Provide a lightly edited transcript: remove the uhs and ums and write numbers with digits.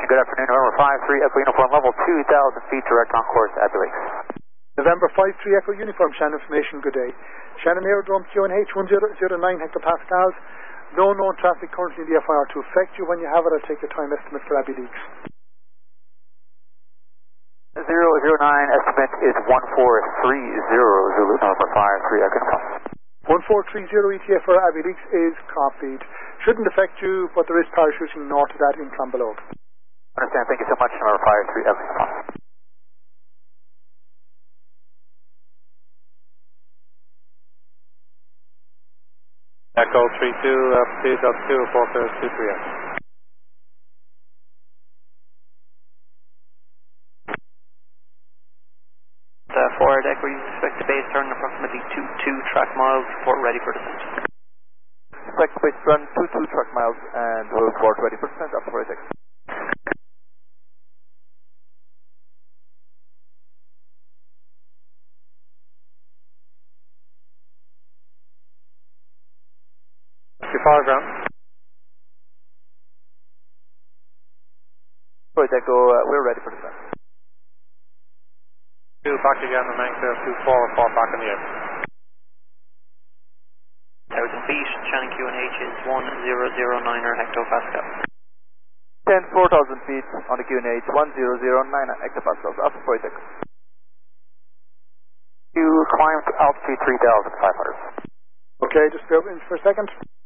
good afternoon. November 53 Echo Uniform, level 2,000 feet, direct on course, Abbey Lakes. November 53 Echo Uniform, Shannon Information, good day. Shannon Aerodrome, QNH 1009 hectopascals. No known traffic currently in the FIR to affect you. When you have it, I'll take your time estimate for Abbey Lakes. 009 estimate is 1430, Zulu, November 53 Echo Uniform. 1430 ETA for Abbey Lakes is copied. Shouldn't affect you, but there is parachuting north of that in Clonbelogue. Understand, thank you so much, November 53 Echo Uniform. Echo 32, speed up 2, Fokker 23F. Forward Echo, you expect the base turn approximately 22 track miles, report ready for descent. Expect base run 22 track miles and will report ready for descent after Forward Echo. Before ground. Forward Echo, we're ready for descent. 2 back again, remain clear, 24, 4 back in the air. 1,000 feet, Shannon QNH is 1009er hectopascal. 10, 4,000 feet on the QNH, 1009 hectopascals after Forward Echo. You climbed altitude 3,500. Okay, just bear with me for a second.